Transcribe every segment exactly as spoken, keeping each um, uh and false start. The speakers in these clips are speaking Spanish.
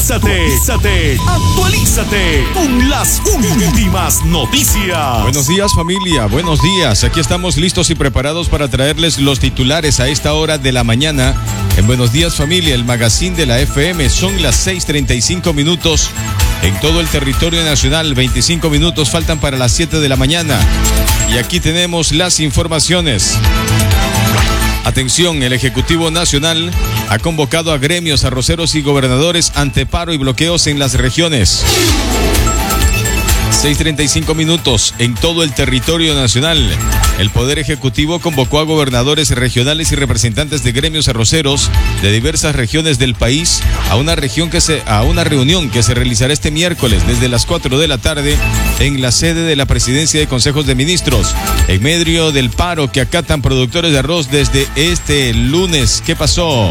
Actualízate, actualízate, actualízate con las últimas noticias. Buenos días, familia, buenos días. Aquí estamos listos y preparados para traerles los titulares a esta hora de la mañana. En Buenos Días, Familia, el magazine de la F M. Son las seis treinta y cinco minutos en todo el territorio nacional. veinticinco minutos faltan para las siete de la mañana. Y aquí tenemos las informaciones. Atención, el Ejecutivo Nacional ha convocado a gremios, arroceros y gobernadores ante paro y bloqueos en las regiones. seis treinta y cinco minutos en todo el territorio nacional. El Poder Ejecutivo convocó a gobernadores regionales y representantes de gremios arroceros de diversas regiones del país a una, región que se, a una reunión que se realizará este miércoles desde las cuatro de la tarde en la sede de la Presidencia de Consejos de Ministros, en medio del paro que acatan productores de arroz desde este lunes. ¿Qué pasó?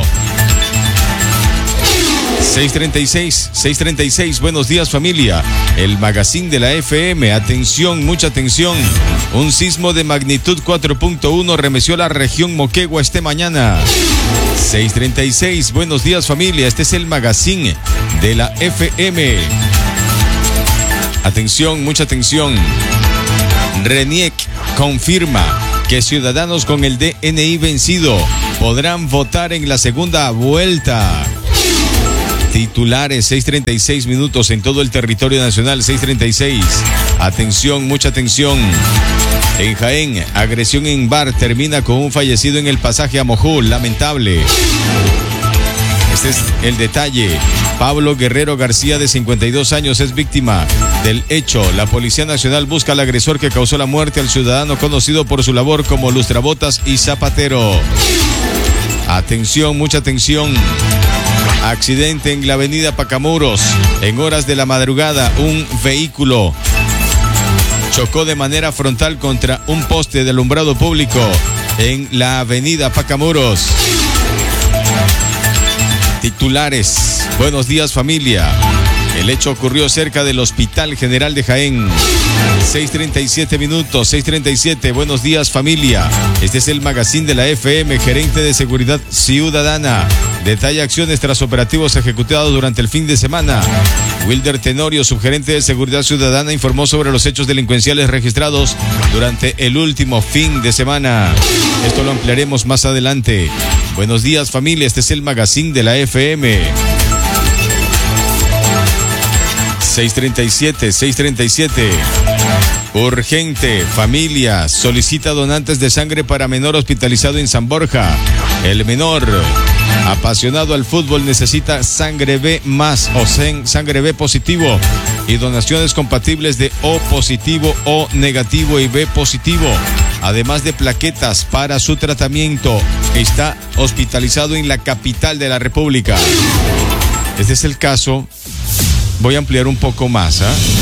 seis treinta y seis, seis treinta y seis, buenos días, familia. El magazine de la F M, atención, mucha atención. Un sismo de magnitud cuatro punto uno remeció la región Moquegua este mañana. seis treinta y seis, buenos días, familia. Este es el magazine de la F M. Atención, mucha atención. RENIEC confirma que ciudadanos con el D N I vencido podrán votar en la segunda vuelta. Titulares, seis treinta y seis minutos en todo el territorio nacional. Seis treinta y seis. Atención, mucha atención. En Jaén, agresión en bar termina con un fallecido en el pasaje a Mojú. Lamentable. Este es el detalle. Pablo Guerrero García, de cincuenta y dos años, es víctima del hecho. La Policía Nacional busca al agresor que causó la muerte al ciudadano conocido por su labor como lustrabotas y zapatero. Atención, mucha atención. Accidente en la avenida Pacamuros. En horas de la madrugada, un vehículo chocó de manera frontal contra un poste de alumbrado público en la avenida Pacamuros. Titulares. Buenos días, familia. El hecho ocurrió cerca del Hospital General de Jaén. seis treinta y siete minutos, seis treinta y siete. Buenos días, familia. Este es el magazine de la F M. Gerente de Seguridad Ciudadana detalla acciones tras operativos ejecutados durante el fin de semana. Wilder Tenorio, subgerente de Seguridad Ciudadana, informó sobre los hechos delincuenciales registrados durante el último fin de semana. Esto lo ampliaremos más adelante. Buenos días, familia. Este es el magazine de la F M. seis treinta y siete, seis treinta y siete. Urgente, familia solicita donantes de sangre para menor hospitalizado en San Borja. El menor, apasionado al fútbol, necesita sangre B más o sangre B positivo y donaciones compatibles de O positivo, O negativo y B positivo, además de plaquetas para su tratamiento. Está hospitalizado en la capital de la República. Este es el caso. Voy a ampliar un poco más, ¿ah? ¿eh?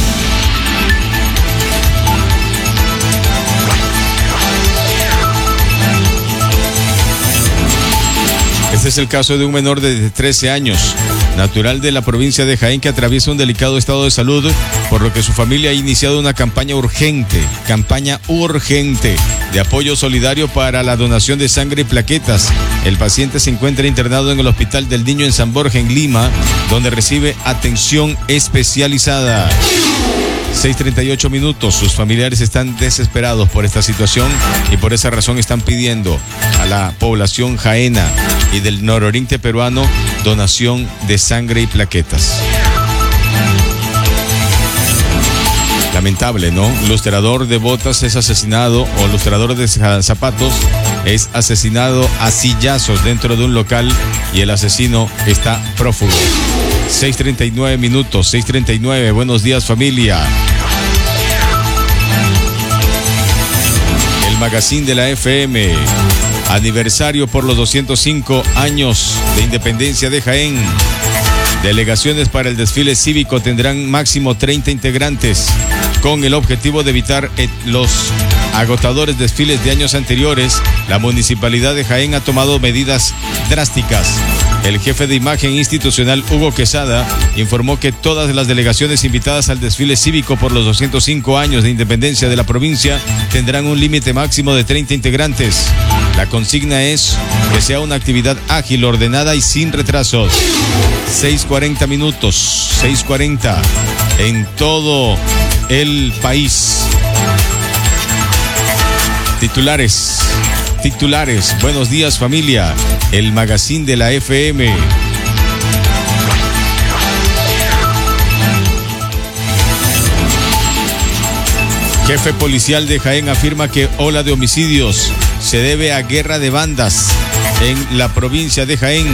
Este es el caso de un menor de trece años, natural de la provincia de Jaén, que atraviesa un delicado estado de salud, por lo que su familia ha iniciado una campaña urgente, campaña urgente de apoyo solidario para la donación de sangre y plaquetas. El paciente se encuentra internado en el Hospital del Niño en San Borja, en Lima, donde recibe atención especializada. seis treinta y ocho minutos. Sus familiares están desesperados por esta situación y por esa razón están pidiendo a la población jaena y del nororiente peruano donación de sangre y plaquetas. Lamentable, ¿no? Lustrador de botas es asesinado, o lustrador de zapatos es asesinado a sillazos dentro de un local y el asesino está prófugo. seis treinta y nueve minutos, seis treinta y nueve. Buenos días, familia. El magazine de la F M. Aniversario por los doscientos cinco años de independencia de Jaén. Delegaciones para el desfile cívico tendrán máximo treinta integrantes, con el objetivo de evitar los agotadores desfiles de años anteriores. La Municipalidad de Jaén ha tomado medidas drásticas El jefe de imagen institucional, Hugo Quesada, informó que todas las delegaciones invitadas al desfile cívico por los doscientos cinco años de independencia de la provincia tendrán un límite máximo de treinta integrantes. La consigna es que sea una actividad ágil, ordenada y sin retrasos. seis cuarenta minutos, seis cuarenta en todo el país. Titulares, titulares, buenos días familia, el magazine de la F M. Jefe policial de Jaén afirma que ola de homicidios se debe a guerra de bandas en la provincia de Jaén.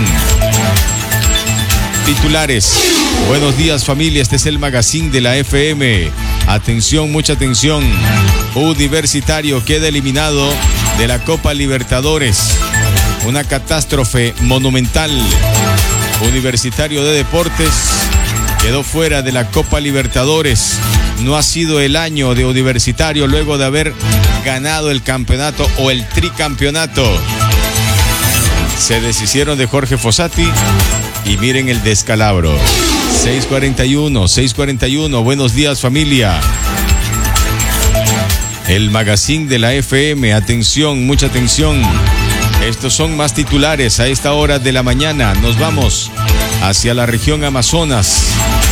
Titulares, buenos días familia, este es el magazine de la F M. Atención, mucha atención. Universitario queda eliminado de la Copa Libertadores. Una catástrofe monumental. Universitario de Deportes quedó fuera de la Copa Libertadores. No ha sido el año de Universitario luego de haber ganado el campeonato o el tricampeonato. Se deshicieron de Jorge Fossati y miren el descalabro. seis cuarenta y uno, seis cuarenta y uno, buenos días familia. El magazine de la F M, atención, mucha atención. Estos son más titulares a esta hora de la mañana. Nos vamos hacia la región Amazonas.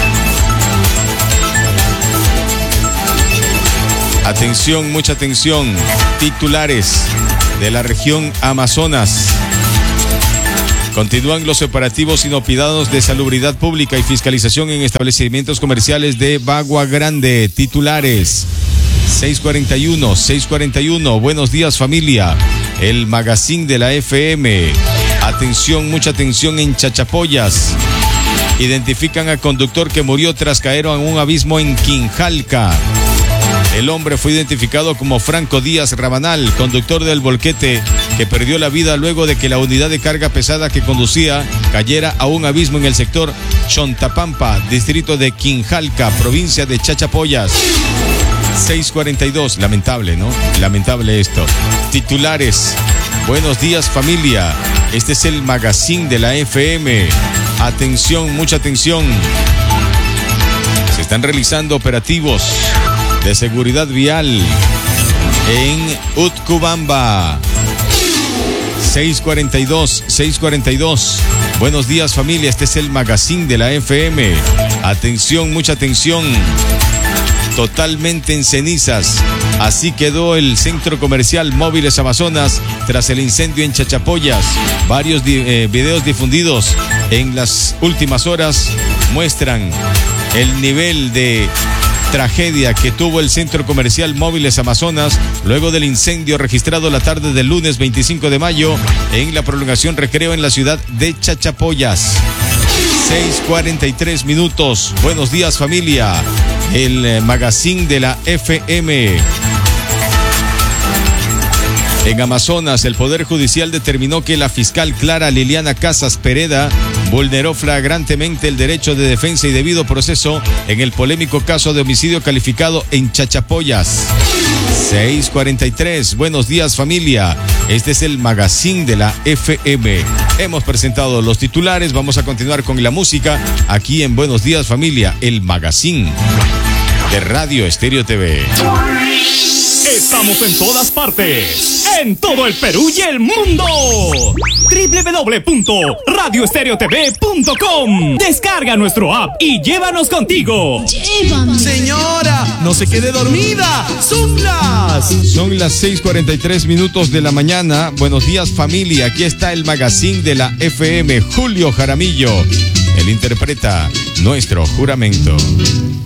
Atención, mucha atención. Titulares de la región Amazonas. Continúan los operativos inopidados de salubridad pública y fiscalización en establecimientos comerciales de Bagua Grande. Titulares. seis cuarenta y uno, seis cuarenta y uno. Buenos días familia. El magazine de la F M. Atención, mucha atención en Chachapoyas. Identifican al conductor que murió tras caer en un abismo en Quinjalca. El hombre fue identificado como Franco Díaz Rabanal, conductor del volquete, que perdió la vida luego de que la unidad de carga pesada que conducía cayera a un abismo en el sector Chontapampa, distrito de Quinjalca, provincia de Chachapoyas. seis cuarenta y dos, lamentable, ¿no? Lamentable esto. Titulares, buenos días familia, este es el magazine de la F M. Atención, mucha atención. Se están realizando operativos de seguridad vial en Utcubamba. seis cuarenta y dos, seis cuarenta y dos. Buenos días familia, este es el magazine de la F M. Atención, mucha atención. Totalmente en cenizas. Así quedó el centro comercial Móviles Amazonas tras el incendio en Chachapoyas. Varios di- eh, videos difundidos en las últimas horas muestran el nivel de tragedia que tuvo el centro comercial Móviles Amazonas luego del incendio registrado la tarde del lunes veinticinco de mayo en la prolongación Recreo en la ciudad de Chachapoyas. seis cuarenta y tres minutos. Buenos días familia. El eh, magazine de la F M. En Amazonas, el Poder Judicial determinó que la fiscal Clara Liliana Casas Pereda vulneró flagrantemente el derecho de defensa y debido proceso en el polémico caso de homicidio calificado en Chachapoyas. seis cuarenta y tres. Buenos días familia. Este es el magazine de la F M. Hemos presentado los titulares. Vamos a continuar con la música aquí en Buenos días familia, el magazine de Radio Estéreo T V. Estamos en todas partes, en todo el Perú y el mundo. doble u doble u doble u punto radio estéreo t v punto com. Descarga nuestro app y llévanos contigo. Llévame. Señora, no se quede dormida. Son las... Son las seis cuarenta y tres minutos de la mañana. Buenos días familia. Aquí está el magazine de la F M. Julio Jaramillo. Él interpreta Nuestro Juramento.